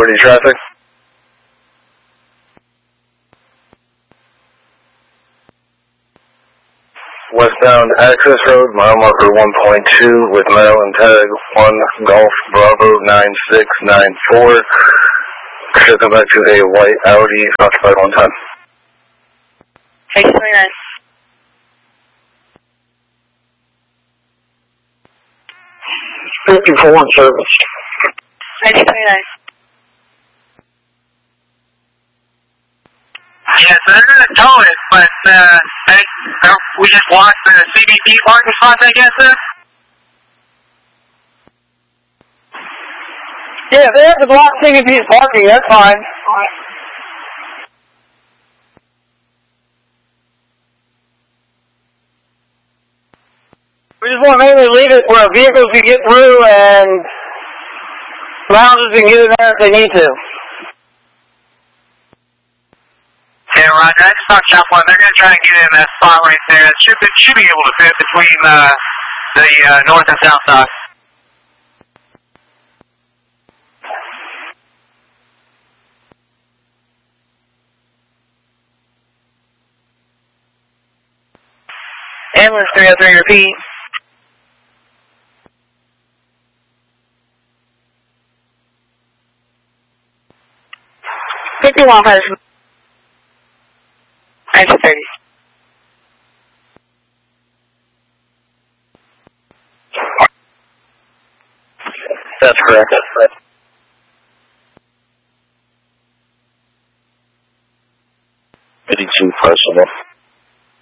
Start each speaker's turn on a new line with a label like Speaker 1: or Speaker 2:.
Speaker 1: 40 traffic. Westbound access road, mile marker 1.2 with Maryland tag 1 Golf Bravo 9694. Should come back to a white Audi occupied 110.
Speaker 2: 829.
Speaker 3: 54 in service.
Speaker 2: 829.
Speaker 4: Yeah, so they're going to tow it, but we just blocked the CBP parking spots, I guess, sir?
Speaker 3: Yeah, they have to block CBP parking, that's fine. We just want to mainly leave it where vehicles can get through and lounges can get in there if they need to.
Speaker 4: Yeah, Roger. I just talked shop one. They're going to try and get in that spot right there. It should be able to fit between the north and south side.
Speaker 2: Ambulance 303, repeat. $51 person. 1930.
Speaker 1: That's correct.